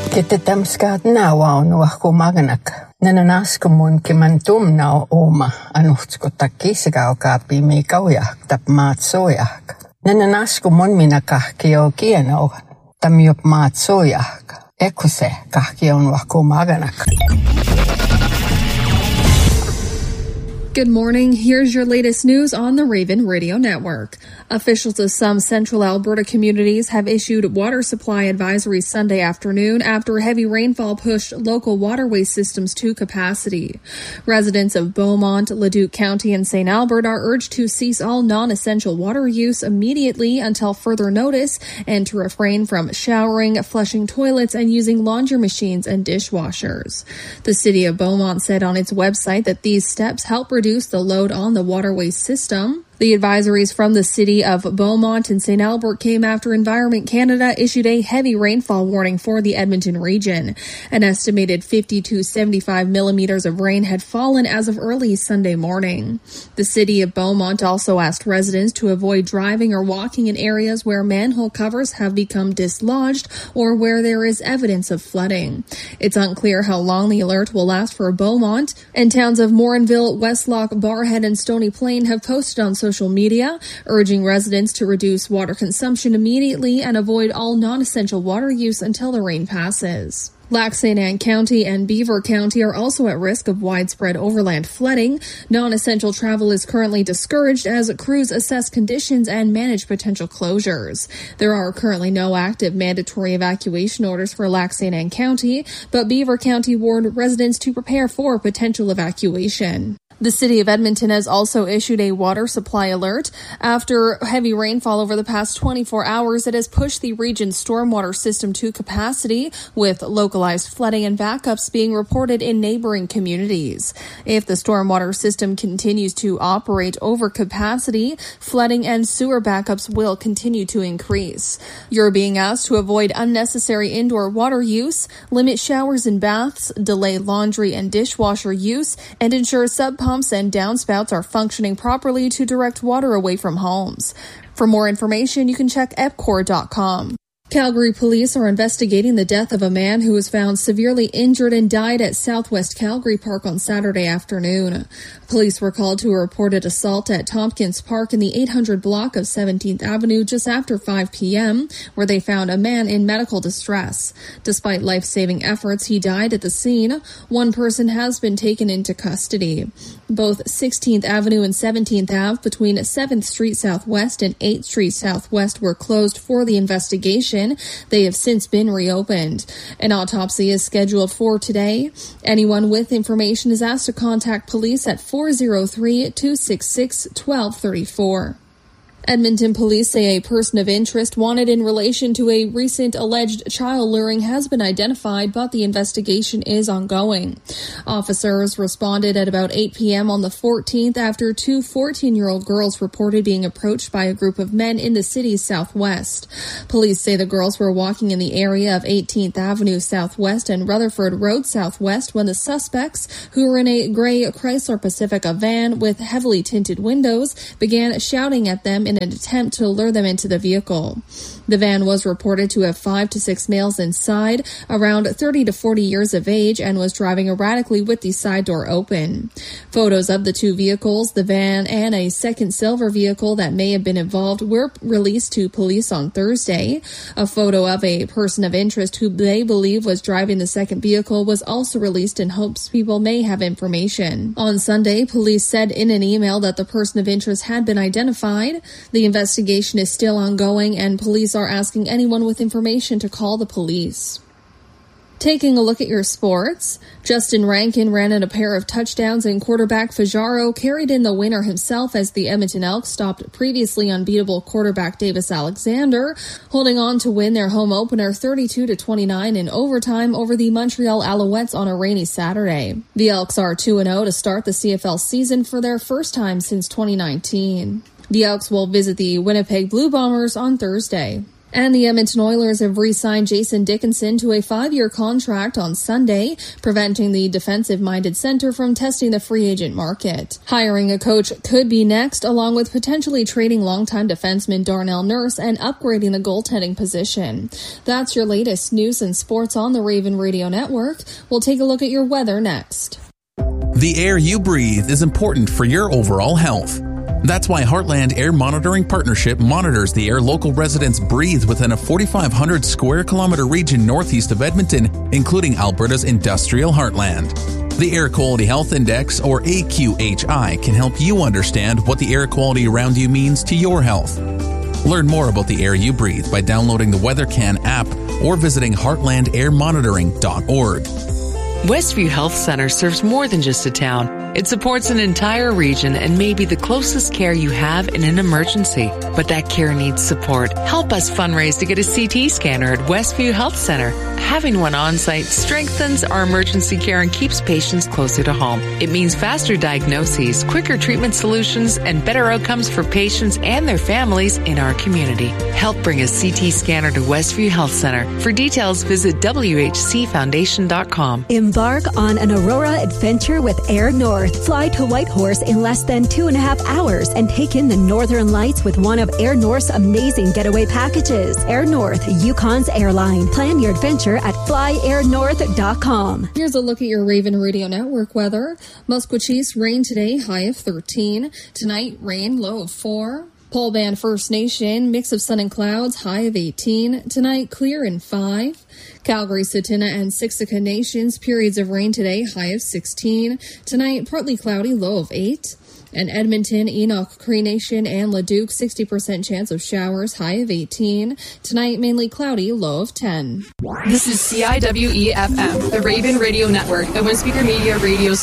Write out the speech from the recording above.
Kitetamskaat nawaun wahkumaganak. Nananaskumun kimantum nau oma anuhtskotakisgaukaapi miikaujak tap maatsojak. Nananaskumun minakahkio kienau tamiup maatsojak. Ekuse kahkion wahkumaganak. Good morning. Here's your latest news on the Raven Radio Network. Officials of some central Alberta communities have issued water supply advisories Sunday afternoon after heavy rainfall pushed local waterway systems to capacity. Residents of Beaumont, Leduc County, and St. Albert are urged to cease all non-essential water use immediately until further notice and to refrain from showering, flushing toilets, and using laundry machines and dishwashers. The city of Beaumont said on its website that these steps help reduce the load on the waterway system. The advisories from the city of Beaumont and St. Albert came after Environment Canada issued a heavy rainfall warning for the Edmonton region. An estimated 50 to 75 millimeters of rain had fallen as of early Sunday morning. The city of Beaumont also asked residents to avoid driving or walking in areas where manhole covers have become dislodged or where there is evidence of flooding. It's unclear how long the alert will last for Beaumont, and towns of Morinville, Westlock, Barrhead, and Stony Plain have posted on social media, urging residents to reduce water consumption immediately and avoid all non-essential water use until the rain passes. Lac St. Anne County and Beaver County are also at risk of widespread overland flooding. Non-essential travel is currently discouraged as crews assess conditions and manage potential closures. There are currently no active mandatory evacuation orders for Lac St. Anne County, but Beaver County warned residents to prepare for potential evacuation. The city of Edmonton has also issued a water supply alert after heavy rainfall over the past 24 hours that has pushed the region's stormwater system to capacity, with localized flooding and backups being reported in neighboring communities. If the stormwater system continues to operate over capacity, flooding and sewer backups will continue to increase. You're being asked to avoid unnecessary indoor water use, limit showers and baths, delay laundry and dishwasher use, and ensure pumps and downspouts are functioning properly to direct water away from homes. For more information, you can check epcor.com. Calgary police are investigating the death of a man who was found severely injured and died at Southwest Calgary Park on Saturday afternoon. Police were called to a reported assault at Tompkins Park in the 800 block of 17th Avenue just after 5 p.m., where they found a man in medical distress. Despite life-saving efforts, he died at the scene. One person has been taken into custody. Both 16th Avenue and 17th Ave between 7th Street Southwest and 8th Street Southwest were closed for the investigation. They have since been reopened. An autopsy is scheduled for today. Anyone with information is asked to contact police at 403-266-1234. Edmonton police say a person of interest wanted in relation to a recent alleged child luring has been identified, but the investigation is ongoing. Officers responded at about 8 p.m. on the 14th after two 14-year-old girls reported being approached by a group of men in the city's southwest. Police say the girls were walking in the area of 18th Avenue Southwest and Rutherford Road Southwest when the suspects, who were in a gray Chrysler Pacifica van with heavily tinted windows, began shouting at them in an attempt to lure them into the vehicle. The van was reported to have 5 to 6 males inside, around 30 to 40 years of age, and was driving erratically with the side door open. Photos of the two vehicles, the van and a second silver vehicle that may have been involved, were released to police on Thursday. A photo of a person of interest who they believe was driving the second vehicle was also released in hopes people may have information. On Sunday, police said in an email that the person of interest had been identified. The investigation is still ongoing, and police are asking anyone with information to call the police. Taking a look at your sports, Justin Rankin ran in a pair of touchdowns and quarterback Fajardo carried in the winner himself as the Edmonton Elks stopped previously unbeatable quarterback Davis Alexander, holding on to win their home opener 32-29 in overtime over the Montreal Alouettes on a rainy Saturday. The Elks are 2-0 to start the CFL season for their first time since 2019. The Elks will visit the Winnipeg Blue Bombers on Thursday. And the Edmonton Oilers have re-signed Jason Dickinson to a 5-year contract on Sunday, preventing the defensive-minded center from testing the free agent market. Hiring a coach could be next, along with potentially trading longtime defenseman Darnell Nurse and upgrading the goaltending position. That's your latest news and sports on the Raven Radio Network. We'll take a look at your weather next. The air you breathe is important for your overall health. That's why Heartland Air Monitoring Partnership monitors the air local residents breathe within a 4,500 square kilometer region northeast of Edmonton, including Alberta's industrial heartland. The Air Quality Health Index, or AQHI, can help you understand what the air quality around you means to your health. Learn more about the air you breathe by downloading the WeatherCan app or visiting heartlandairmonitoring.org. Westview Health Center serves more than just a town. It supports an entire region and may be the closest care you have in an emergency. But that care needs support. Help us fundraise to get a CT scanner at Westview Health Center. Having one on-site strengthens our emergency care and keeps patients closer to home. It means faster diagnoses, quicker treatment solutions, and better outcomes for patients and their families in our community. Help bring a CT scanner to Westview Health Center. For details, visit WHCFoundation.com. Embark on an Aurora adventure with Air North. Fly to Whitehorse in less than 2.5 hours and take in the Northern Lights with one of Air North's amazing getaway packages. Air North, Yukon's airline. Plan your adventure at flyairnorth.com. Here's a look at your Raven Radio Network weather. Musqueam, rain today, high of 13. Tonight, rain, low of 4. Paul Band First Nation, mix of sun and clouds, high of 18. Tonight, clear and 5. Calgary, Tsuut'ina, and Siksika Nations, periods of rain today, high of 16. Tonight, partly cloudy, low of 8. And Edmonton, Enoch, Cree Nation, and Leduc, 60% chance of showers, high of 18. Tonight, mainly cloudy, low of 10. This is CIWE-FM, the Raven Radio Network, the One Speaker Media radio